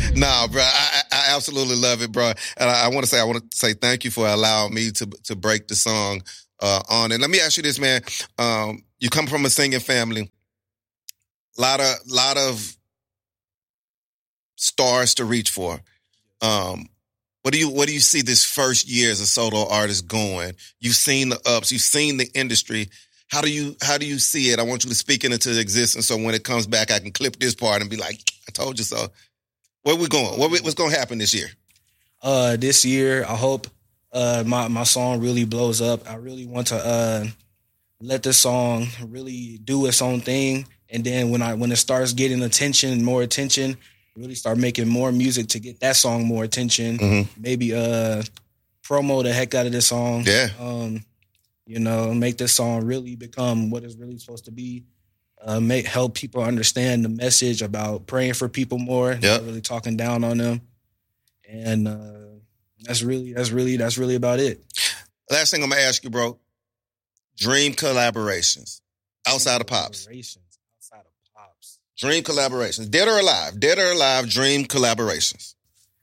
Nah, bro, I absolutely love it, bro. And I want to say thank you for allowing me to break the song on it. Let me ask you this, man. You come from a singing family. Lot of stars to reach for. What do you see this first year as a solo artist going? You've seen the ups, you've seen the industry. How do you see it? I want you to speak it into existence so when it comes back, I can clip this part and be like, I told you so. Where we going? What's going to happen this year? This year, I hope my song really blows up. I really want to let this song really do its own thing, and then when it starts getting more attention, really start making more music to get that song more attention. Mm-hmm. Maybe promo the heck out of this song. Yeah. Make this song really become what it's really supposed to be. Help people understand the message about praying for people more, not really talking down on them, and that's really about it. Last thing I'm gonna ask you, bro. Dream collaborations outside of Pops. Dream collaborations, dead or alive. Dream collaborations.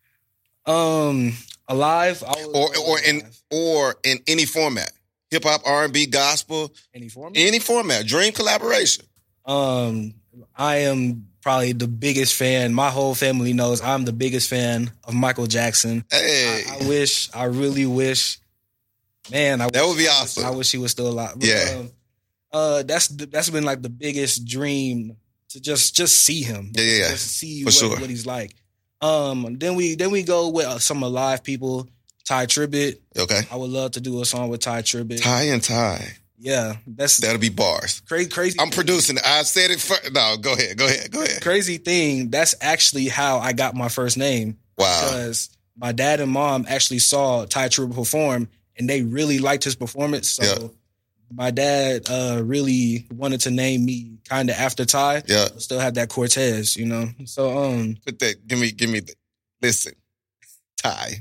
Alive, or in any format. Hip hop, R&B, gospel, any format. Dream collaboration. I am probably the biggest fan. My whole family knows I'm the biggest fan of Michael Jackson. Hey, I really wish. Man, that would be awesome. I wish he was still alive. But, yeah, that's been like the biggest dream to just see him. Yeah, just see what he's like. Then we go with some alive people. Ty Tribbett. Okay. I would love to do a song with Ty Tribbett. Ty. Yeah. That'll be bars. Crazy. I'm producing it. I said it first. No, go ahead. Crazy thing, that's actually how I got my first name. Wow. Because my dad and mom actually saw Ty Tribbett perform, and they really liked his performance. So my dad really wanted to name me kind of after Ty. Yeah. Still have that Cortez, So put that. Give me. Listen, Ty.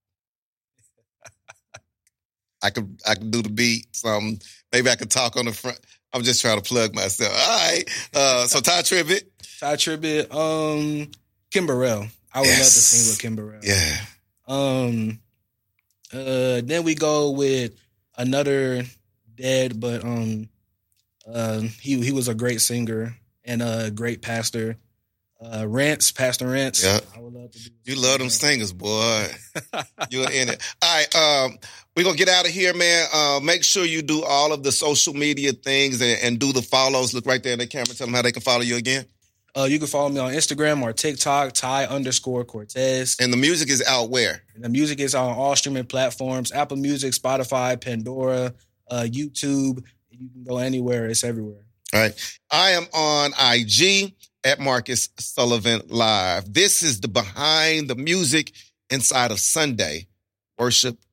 I could do the beat. Maybe I could talk on the front. I'm just trying to plug myself. All right. So Ty Tribbett. Kim Burrell. I would love to sing with Kim Burrell. Yeah. Then we go with another dead, but he was a great singer and a great pastor. Pastor Rance. Yeah. I would love to do. You love them singers, boy. You're in it. All right. We're going to get out of here, man. Make sure you do all of the social media things and do the follows. Look right there in the camera. Tell them how they can follow you again. You can follow me on Instagram or TikTok, Ty_Cortez. And the music is out where? And the music is on all streaming platforms, Apple Music, Spotify, Pandora, YouTube. You can go anywhere. It's everywhere. All right. I am on IG at Marcus Sullivan Live. This is the behind the music inside of Sunday Worship